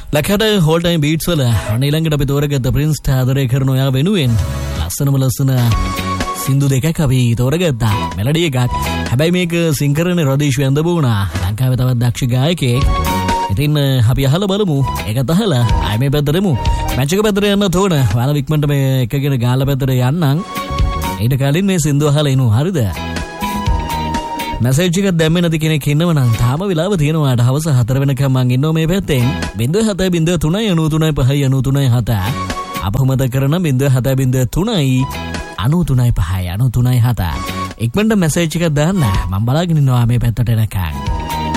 ලකඩ hall time beats වල ඊළඟට අපි තෝරගත්ත ප්‍රින්ස් ආදරය කරන ඔයා වෙනුවෙන් ලස්සන සින්දු දෙකක් අපි තෝරගත්තා. මෙලඩි එකක්. හැබැයි මේක සිං කරන්නේ රොදීෂ් වෙන්දබුණා. ලංකාවේ තවත් දක්ෂ ගායකයෙක්. ඉතින් අපි අහලා බලමු. ඒකත් අහලා ආයෙ මේ පැත්තට එමු. මැච් එක පැත්තට යන්න තෝරන. ඔයාලා වික්මන්ට මේ එකගෙන ගාලා පැත්තට යන්නම්. ඊට කලින් මේ සින්දු අහලා එනු. හරිද? මැසේජ් එකක් දැම්මේ නැති කෙනෙක් ඉන්නව නම් තාම වෙලාව තියෙනවා. හවස 4 වෙනකම් මං ඉන්නෝ මේ පැත්තෙන්. 0703939593 අපහු මතක කරන 0703939593 ඉක්මනට මැසේජ් එකක් දාන්න. මම බලාගෙන ඉන්නවා මේ පැත්තට එනකන්.